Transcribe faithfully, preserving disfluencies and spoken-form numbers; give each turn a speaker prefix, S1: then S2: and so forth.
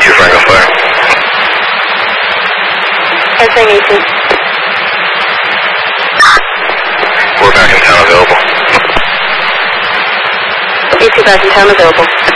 S1: two Franco Fire.
S2: Answering E two.
S1: We're back in town available.
S2: E two back in town available.